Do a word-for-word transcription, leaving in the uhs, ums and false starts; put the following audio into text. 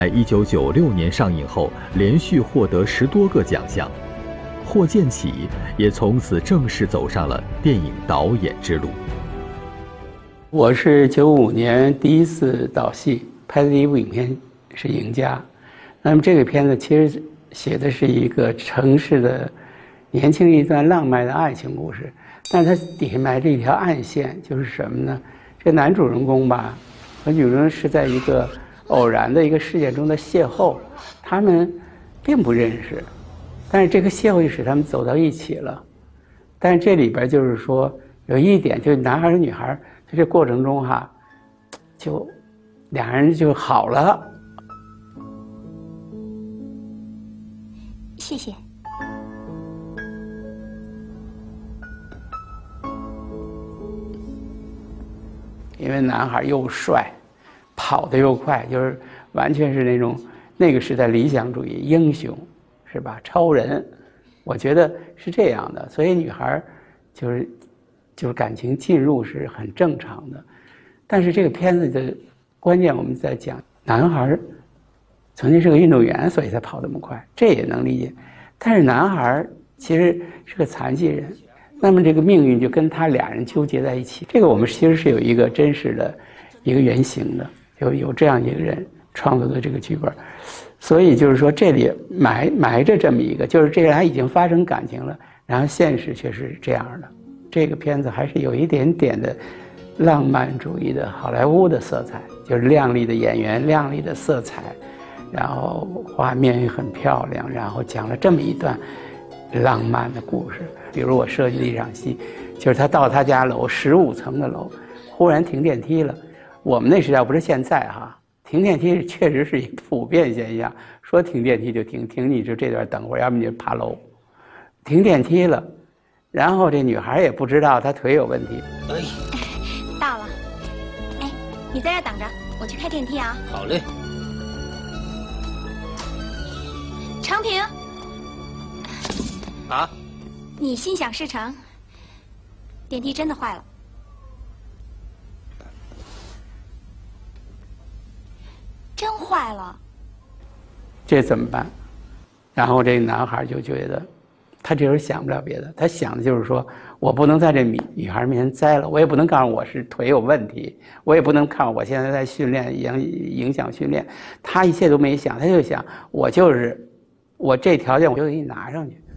在一九九六年上映后，连续获得十多个奖项。霍建起也从此正式走上了电影导演之路。 我是九五年第一次导戏，拍的第一部影片是《赢家》。那么这个片子其实写的是一个城市的年轻一段浪漫的爱情故事，但是它底下埋着一条暗线，就是什么呢？这男主人公吧和女主人公是在一个偶然的一个事件中的邂逅，他们并不认识，但是这个邂逅就使他们走到一起了。但是这里边就是说有一点，就是男孩和女孩在这过程中哈，就两人就好了。 谢谢。 因为男孩又帅，跑得又快，就是完全是那种那个时代理想主义英雄，是吧？超人，我觉得是这样的。所以女孩就是就是感情进入是很正常的。但是这个片子的关键我们在讲，男孩曾经是个运动员，所以才跑得那么快，这也能理解。但是男孩其实是个残疾人，那么这个命运就跟他俩人纠结在一起。这个我们其实是有一个真实的一个原型的，有有这样一个人创作的这个剧本，所以就是说这里埋埋着这么一个，就是这个人已经发生感情了，然后现实却是这样的。这个片子还是有一点点的浪漫主义的好莱坞的色彩，就是亮丽的演员、亮丽的色彩，然后画面也很漂亮，然后讲了这么一段浪漫的故事。比如我设计的一场戏，就是他到他家楼十五层的楼，忽然停电梯了。我们那时代不是现在哈，停电梯确实是一普遍现象，说停电梯就停，停你就这段等会儿，要不你就爬楼。停电梯了，然后这女孩也不知道她腿有问题。 哎，到了。哎，你在这等着，我去开电梯啊。 好嘞。 长平。 啊？ 你心想事成，电梯真的坏了。真坏了。 这怎么办？然后这个男孩就觉得，他这时候想不了别的，他想的就是说，我不能在这女女孩面前栽了，我也不能告诉我是腿有问题，我也不能看我现在在训练影影响训练。他一切都没想，他就想，我就是我这条件我就给你拿上去。